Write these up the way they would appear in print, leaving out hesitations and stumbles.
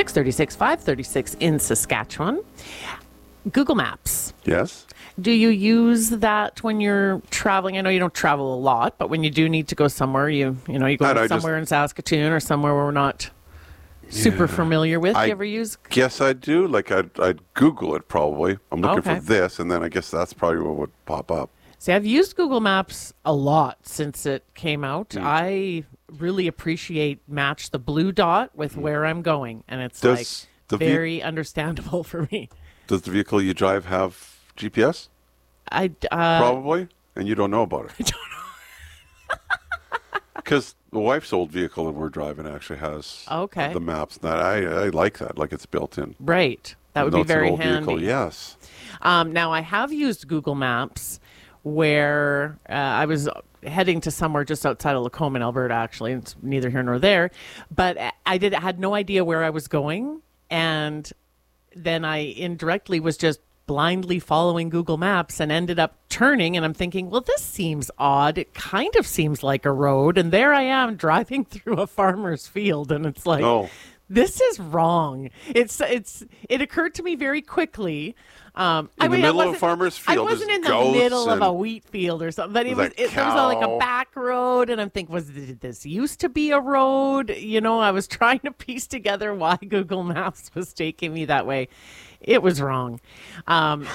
636 536 in Saskatchewan. Google Maps. Yes. Do you use that when you're traveling? I know you don't travel a lot, but when you do need to go somewhere, you go somewhere in Saskatoon or somewhere where we're not super familiar with. Do you ever use? Yes, I do. Like I'd Google it probably. I'm looking for this, and then I guess that's probably what would pop up. See, I've used Google Maps a lot since it came out. I really appreciate Match the blue dot with where I'm going, and it's very understandable for me. Does the vehicle you drive have GPS? Probably, and you don't know about it. I don't know. Because the wife's old vehicle that we're driving actually has the maps. That I like that, like it's built in. Right, that would be very handy. Vehicle, yes. Now I have used Google Maps where I was heading to somewhere just outside of Lacombe in Alberta. Actually, it's neither here nor there, but I had no idea where I was going, and then I indirectly was just blindly following Google Maps and ended up turning, and I'm thinking, well, this seems odd. It kind of seems like a road, and there I am driving through a farmer's field, and it's like, this is wrong. It occurred to me very quickly. In the middle of a farmer's field, I wasn't in the middle of a wheat field or something, but there was like a back road, and I'm thinking, did this used to be a road? I was trying to piece together why Google Maps was taking me that way. It was wrong. The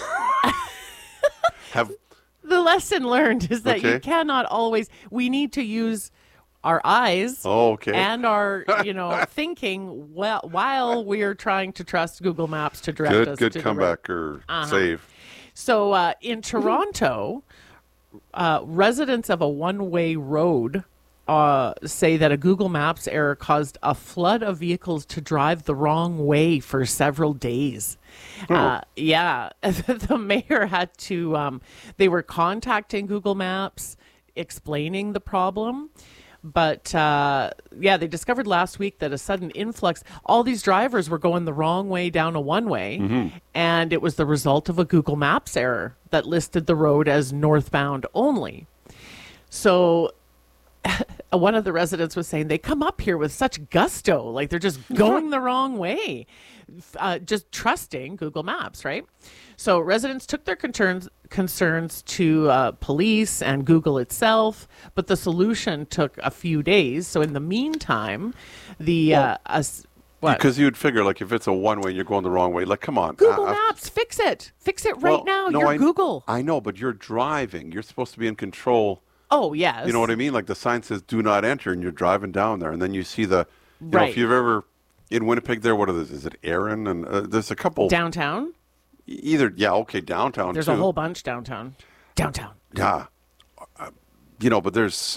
lesson learned is that you cannot always. We need to use our eyes and our thinking while we're trying to trust Google Maps to direct us. Good comeback or save. So in Toronto, residents of a one-way road say that a Google Maps error caused a flood of vehicles to drive the wrong way for several days. The mayor had to, they were contacting Google Maps, explaining the problem. But, they discovered last week that a sudden influx, all these drivers were going the wrong way down a one-way, and it was the result of a Google Maps error that listed the road as northbound only. So one of the residents was saying they come up here with such gusto, like they're just going the wrong way, just trusting Google Maps, right? So residents took their concerns to police and Google itself, but the solution took a few days. So in the meantime, because you'd figure, like, if it's a one-way, you're going the wrong way. Like, come on. Google Maps, fix it. Fix it right now. You're Google. I know, but you're driving. You're supposed to be in control. Oh, yes. You know what I mean? Like the sign says, do not enter, and you're driving down there. And then you see you know, if you've ever, in Winnipeg there, what is it, Erin? And there's a couple. Downtown? Downtown. There's a whole bunch downtown. Downtown. Yeah. But there's,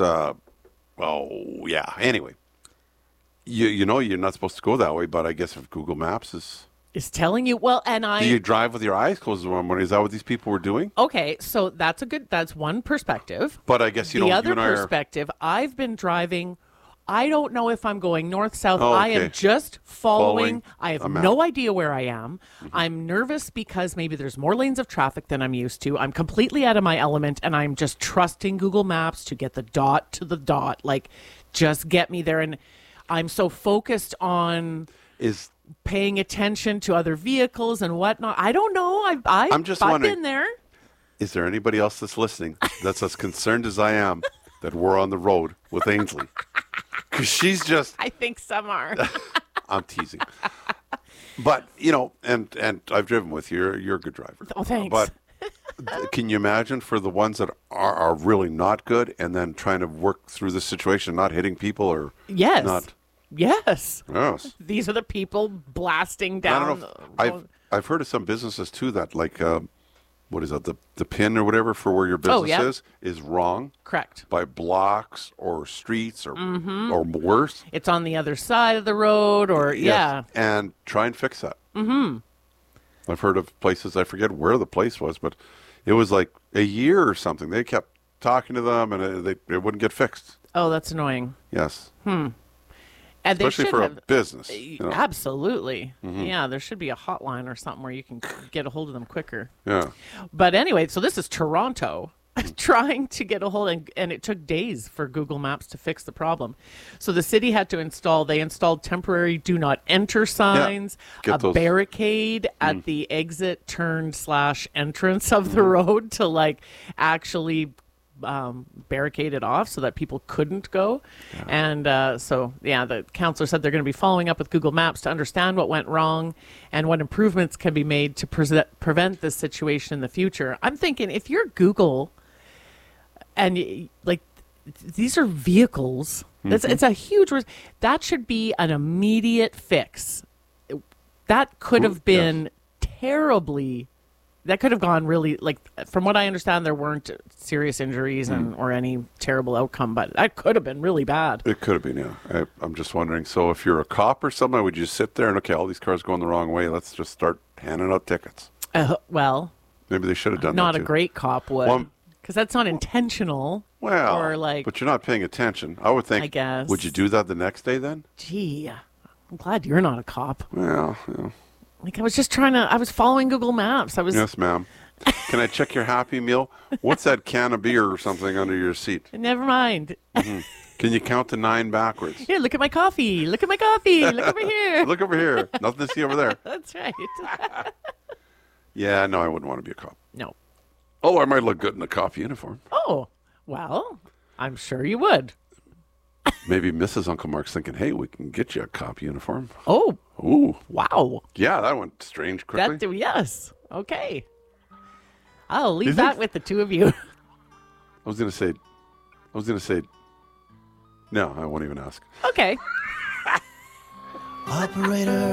anyway. You know you're not supposed to go that way, but I guess if Google Maps is telling you, do you drive with your eyes closed one morning? Is that what these people were doing? Okay, so that's one perspective. But I guess the other perspective, I've been driving. I don't know if I'm going north, south. I am just following. I have no idea where I am. I'm nervous because maybe there's more lanes of traffic than I'm used to. I'm completely out of my element, and I'm just trusting Google Maps to get the dot to the dot. Like, just get me there. And I'm so focused on paying attention to other vehicles and whatnot. I don't know. I've been there. Is there anybody else that's listening that's as concerned as I am that we're on the road with Ainsley? Because she's just... I think some are. I'm teasing. But, and I've driven with you. You're a good driver. Oh, thanks. But can you imagine for the ones that are really not good and then trying to work through the situation, not hitting people or not... Yes. Yes. These are the people blasting down. I don't know. I've heard of some businesses too that, like, what is that? The pin or whatever for where your business is wrong. Correct. By blocks or streets or worse. It's on the other side of the road and try and fix that. I've heard of places, I forget where the place was, but it was like a year or something. They kept talking to them and it wouldn't get fixed. Oh, that's annoying. Yes. And especially for a business. Absolutely. Yeah, there should be a hotline or something where you can get a hold of them quicker. Yeah. But anyway, so this is Toronto. trying to get a hold, and it took days for Google Maps to fix the problem. So the city had to they installed temporary do not enter signs, Get a those- barricade at the exit turn / entrance of the road to like actually barricade it off so that people couldn't go. And the councillor said they're going to be following up with Google Maps to understand what went wrong and what improvements can be made to prevent this situation in the future. I'm thinking if you're Google and like these are vehicles, it's a huge risk. That should be an immediate fix. That could have been terribly. That could have gone really, like, from what I understand, there weren't serious injuries or any terrible outcome, but that could have been really bad. It could have been, yeah. I'm just wondering. So if you're a cop or something, would you sit there and, okay, all these cars going the wrong way. Let's just start handing out tickets. Well, Maybe they should have done not that a too. great cop would, because that's not intentional. Well, or like, but you're not paying attention. I would think. I guess. Would you do that the next day then? Gee, I'm glad you're not a cop. Well, yeah. Like, I was following Google Maps. Yes, ma'am. Can I check your Happy Meal? What's that can of beer or something under your seat? Never mind. Can you count to 9 backwards? Here, look at my coffee. Look at my coffee. Look over here. Look over here. Nothing to see over there. That's right. Yeah, no, I wouldn't want to be a cop. No. Oh, I might look good in a cop uniform. Oh, well, I'm sure you would. Maybe Mrs. Uncle Mark's thinking, hey, we can get you a cop uniform. Oh, Ooh. wow. Yeah, that went strange quickly. Yes. Okay. I'll leave Is that it- with the two of you. I was going to say, no, I won't even ask. Okay. Operator.